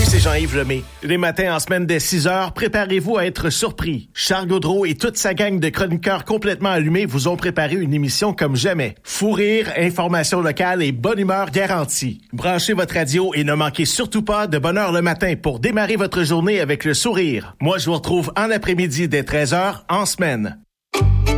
c'est Jean-Yves Lemay. Les matins en semaine dès 6 heures, préparez-vous à être surpris. Charles Gaudreau et toute sa gang de chroniqueurs complètement allumés vous ont préparé une émission comme jamais. Fou rire, information locale et bonne humeur garantie. Branchez votre radio et ne manquez surtout pas de bonne heure le matin pour démarrer votre journée avec le sourire. Moi, je vous retrouve en après-midi dès 13 heures en semaine.